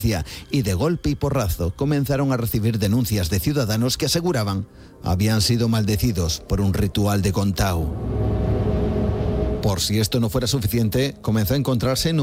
y de golpe y porrazo comenzaron a recibir denuncias de ciudadanos que aseguraban habían sido maldecidos por un ritual de contao. Por si esto no fuera suficiente, comenzó a encontrarse